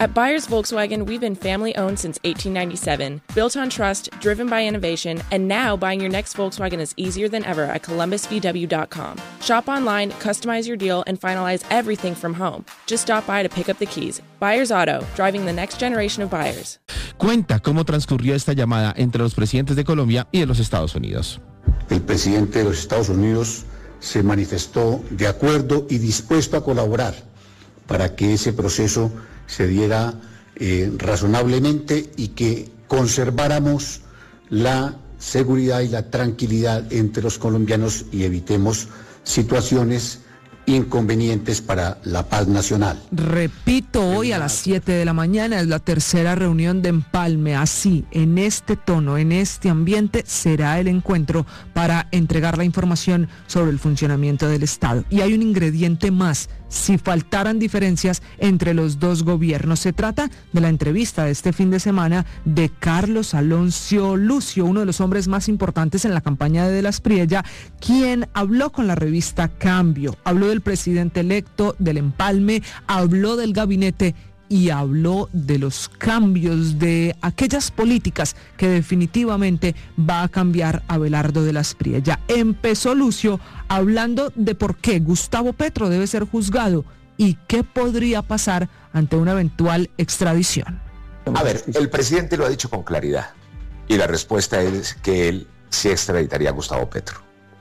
At Byers Volkswagen, we've been family-owned since 1897, built on trust, driven by innovation, and now buying your next Volkswagen is easier than ever at columbusvw.com. Shop online, customize your deal, and finalize everything from home. Just stop by to pick up the keys. Byers Auto, driving the next generation of buyers. Cuenta cómo transcurrió esta llamada entre los presidentes de Colombia y de los Estados Unidos. El presidente de los Estados Unidos se manifestó de acuerdo y dispuesto a colaborar para que ese proceso se diera razonablemente y que conserváramos la seguridad y la tranquilidad entre los colombianos y evitemos situaciones inconvenientes para la paz nacional. Repito, hoy a las 7 de la mañana es la tercera reunión de empalme. Así, en este tono, en este ambiente, será el encuentro para entregar la información sobre el funcionamiento del Estado. Y hay un ingrediente más. Si faltaran diferencias entre los dos gobiernos, se trata de la entrevista de este fin de semana de Carlos Alonso Lucio, uno de los hombres más importantes en la campaña de las Priella, quien habló con la revista Cambio, habló del presidente electo, del empalme, habló del gabinete y habló de los cambios, de aquellas políticas que definitivamente va a cambiar Abelardo de las Priella. Empezó Lucio hablando de por qué Gustavo Petro debe ser juzgado y qué podría pasar ante una eventual extradición. A ver, el presidente lo ha dicho con claridad y la respuesta es que él sí extraditaría a Gustavo Petro.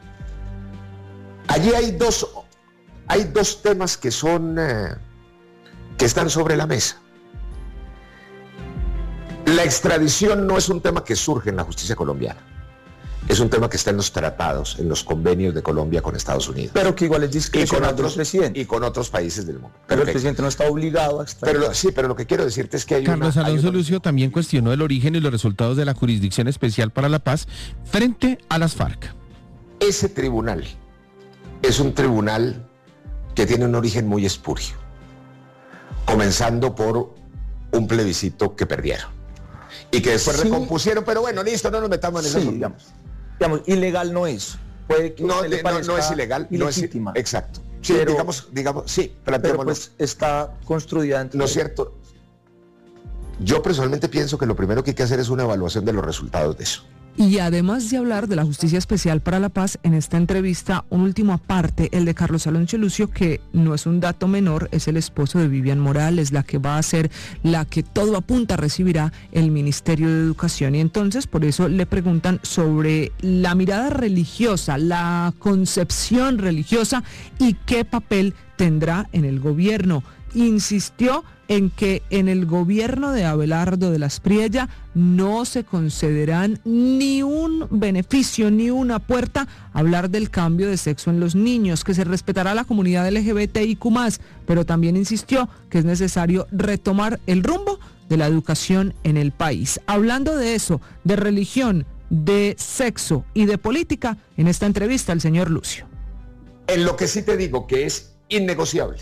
Allí hay dos temas que son... que están sobre la mesa. La extradición no es un tema que surge en la justicia colombiana. Es un tema que está en los tratados, en los convenios de Colombia con Estados Unidos. Pero que igual es discrecional del presidente. Y con otros países del mundo. Pero el presidente no está obligado a extraditar. Pero lo que quiero decirte es que Carlos Alonso Lucio también cuestionó el origen y los resultados de la Jurisdicción Especial para la Paz frente a las FARC. Ese tribunal es un tribunal que tiene un origen muy espurio, comenzando por un plebiscito que perdieron y que después recompusieron, pero bueno, listo, no nos metamos en eso. Digamos, ilegal no es. Puede que no es ilegal, ilegítima. No es, exacto. Sí, pero, digamos, sí, pero pues está construida dentro. ¿No es cierto? Yo personalmente pienso que lo primero que hay que hacer es una evaluación de los resultados de eso. Y además de hablar de la Justicia Especial para la Paz, en esta entrevista, un último aparte, el de Carlos Alonso Lucio, que no es un dato menor, es el esposo de Vivian Morales, la que va a ser la que todo apunta recibirá el Ministerio de Educación. Y entonces, por eso le preguntan sobre la mirada religiosa, la concepción religiosa y qué papel tendrá en el gobierno. Insistió en que en el gobierno de Abelardo de las Priella no se concederán ni un beneficio, ni una puerta a hablar del cambio de sexo en los niños, que se respetará la comunidad LGBTIQ+, pero también insistió que es necesario retomar el rumbo de la educación en el país. Hablando de eso, de religión, de sexo y de política, en esta entrevista el señor Lucio. En lo que sí te digo que es innegociable,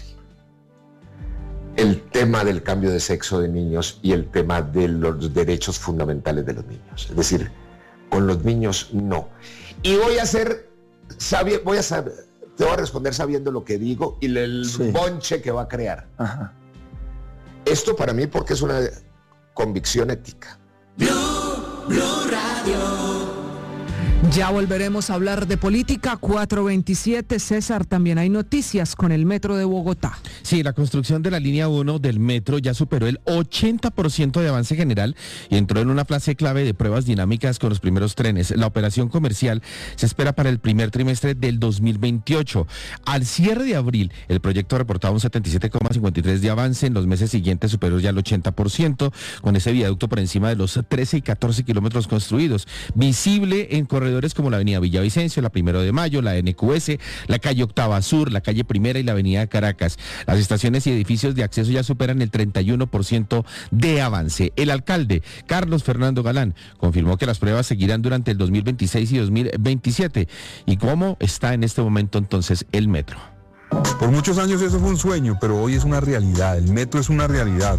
el tema del cambio de sexo de niños y el tema de los derechos fundamentales de los niños. Es decir, con los niños no. Y te voy a responder sabiendo lo que digo y el bonche que va a crear. Ajá. Esto para mí porque es una convicción ética. Blue Radio. Ya volveremos a hablar de política. 4:27, César, también hay noticias con el metro de Bogotá. Sí, la construcción de la línea 1 del metro ya superó el 80% de avance general y entró en una fase clave de pruebas dinámicas con los primeros trenes. La operación comercial se espera para el primer trimestre del 2028. Al cierre de abril, el proyecto reportaba un 77,53% de avance. En los meses siguientes superó ya el 80%, con ese viaducto por encima de los 13 y 14 kilómetros construidos. Visible en corredores como la avenida Villavicencio, la 1 de Mayo, la NQS, la calle Octava Sur, la calle Primera y la avenida Caracas. Las estaciones y edificios de acceso ya superan el 31% de avance. El alcalde, Carlos Fernando Galán, confirmó que las pruebas seguirán durante el 2026 y 2027. ¿Y cómo está en este momento entonces el metro? Por muchos años eso fue un sueño, pero hoy es una realidad. El metro es una realidad.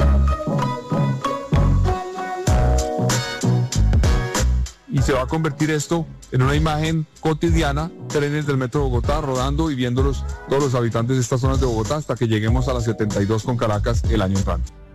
Y se va a convertir esto en una imagen cotidiana, trenes del Metro de Bogotá rodando y viéndolos todos los habitantes de estas zonas de Bogotá hasta que lleguemos a las 72 con Caracas el año entrante.